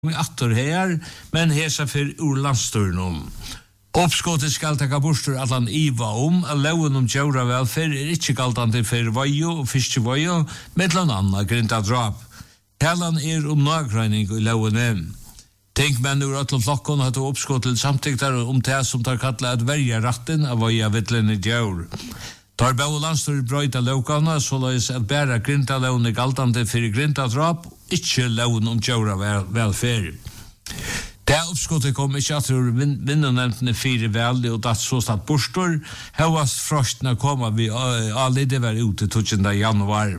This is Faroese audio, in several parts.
med attor her, men hesa for ur landsturnum. Oppskottet skal taka bostur allan iva at loven djura velferd ikke galtande for vajo og fiskevajo, mellan anna grinda drap. Helan nagreining i loven. Tinkmenn ur atlum flokkon hadde oppskottet samtiktar det som tar kalla at verja ratten av vaja vittlene djur. Tar bau landstur brøyta lokana, såleis at bæra grinda loven galtande for grinda drap, ikke loven djura velferd. Det oppskottet kom ikke at vinnernevntene 4 veldig og datt så statt bostor, hevast frostene koma vi alide var ute 20. januar.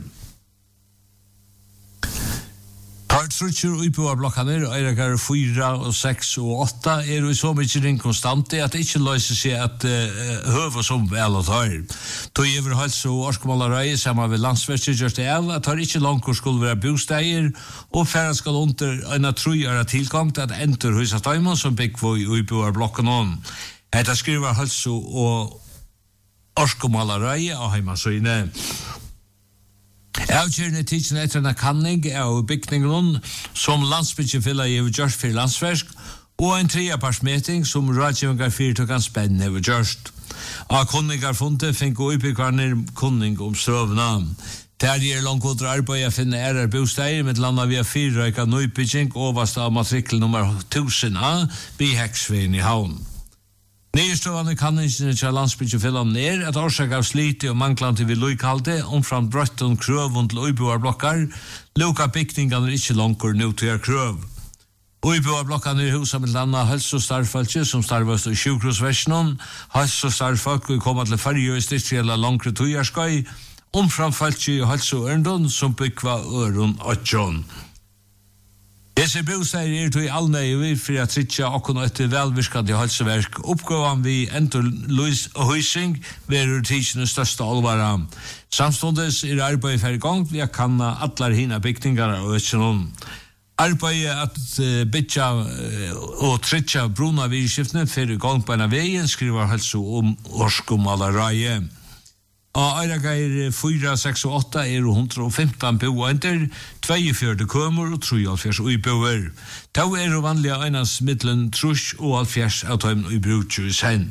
Trutcher uipå blokkaner, eirakar 4 og 6 og 8 jo i så mykje ring konstante at det ikke løser seg at høve som vel og tar. Tog over hals og orskmålarøy sammen med landsverket gjørst det at tar ikke langkurs skulle være bosteier og færre skal under en trojere tilgang til at enter huset støyman som byggvå i uipå blokkanen. Etter skriver hals og orskmålarøy av heimasøyne. Avgjørende tidsen etter en kanning av bygningen som landsbyggefilla i gjørst for landsversk og en 3-parsmeting som rådgivingar 4 spennende i gjørst. Av kunningar funnet fikk uibyggvarner kunning strøvna. Der langt under arbeid å finne bosteier med landa via 4 røyka nøybygging overst av matrikkel nummer 1000A by Heksveien i havn. Nyrstående kanningsene til landsbyggefillen at årsak av slite og manglande vil lojkalde omframt brøtten krøvund til uiboarblokkar, lukka bygningene ikke langkur nå til krøv. Uiboarblokkene huset med landa helse- og starfalke som starvast i sjukrosversjonen, helse- og starfalk vil komme til farge og stridsgjela langre tøyarskøy, omframt falke i helse- og ørndon som byggva øron og tjån. Desse bosteier tog allnøy for at tritja okkon etter velvirskande helseverk. Oppgåvan vi endur Louis og Høysing verur tidsene største alvara. Samstundes arbeid for gang vi kanna allar hina bygningar og økjennom. Arbeidet at bytja og tritja bruna virskiftene for gang på en av veien skriver helse om orskomalareie. Av Eiragair 4, 6 og 8 115 boender, 42 kømer og 73 uiboer. Da vanlige einas middelen 30 og 70 av tøymen uibrukju i sen.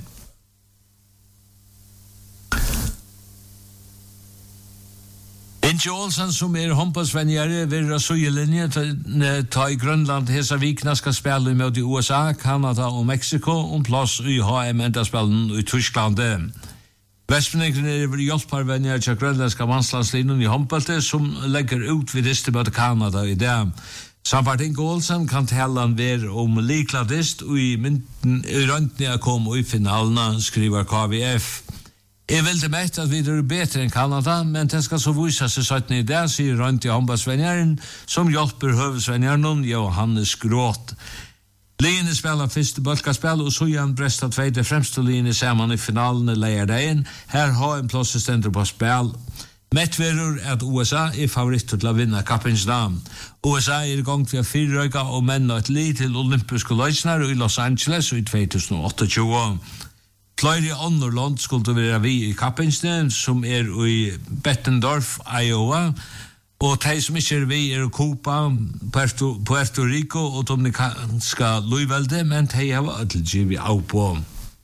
Inge Olsen som håndballsvenjere vil søyelinje ta i Grønland hesa vikna skal spille med i USA, Kanada og Mexico om plass i HM-endaspillen i Tyskland. Vestmenningen hjelparvenner til grønlandska mannslandslinjen i håndballet som legger ut vid diste møte Kanada i det. Samt Inge Olsen kan tale være om likladist og i røntene kom i finalene, skriver KVF. Jeg vil det mest at vi er bedre enn Kanada, men det skal så vise seg 17 i det, sier rønt i håndballsvenjeren, som hjelper høvesvenjeren Johannes Gråt. Liene spiller første bølkaspill, og så igjen Bresta tveite fremste liene sammen i finalen i leierdegen. Her har en plassestender på spill. Mettverur at USA favoritt til å vinne kappingsnam. USA i gang til 4 røyka og menn og et liv til olympiske løsner i Los Angeles i 2028. Flere andre land skulle være vi i kappingsnam, som i Bettendorf, Iowa, og de som ikke vi Cuba, Puerto Rico og Dominikanska Løyvelde, men de har vært givet av på.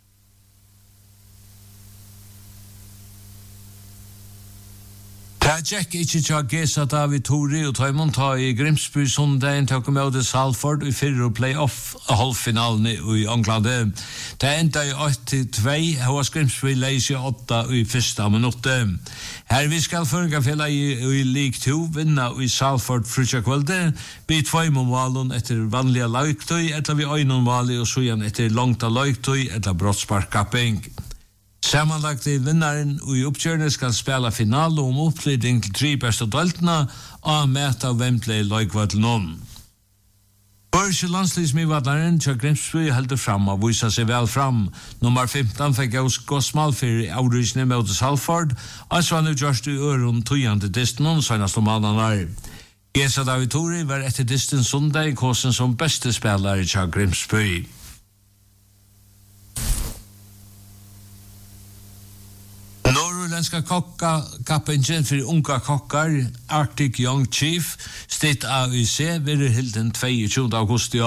Det gikk ikke til å gesa David Tori og Tøymon ta i Grimsby sondagen til å møte Salford i 4 playoff halvfinalen i England. Det enda i 8-2, hos Grimsby leis i 8 i første minuttet. Her vi skal følge fjellet i League 2 vinna i Salford frutja kvölde, vi 2 målen etter vanlige løyktøy, etter vi 1 mål og så igjen etter langt av løyktøy etter brottsparkapping. Sammanlagt i vinnaren og i oppkjørende skal spela finale om oppflytting til 3 beste deltene og møte av Wembley løykvadlen. Børse landslismivadlaren til Grimsby heldur fram og viser seg vel fram. Nummer 15 fikk Gossmal for avrysene mot Salford, og så han gjørst i øren tøyende disten senest om annan. Gesa David Tori var etter disten sondag kåsen som beste spillere til Grimsby. Vestmanska kokkakappingen for unga kokkar, Arctic Young Chief, stitt AUC, vil hilden 22. august i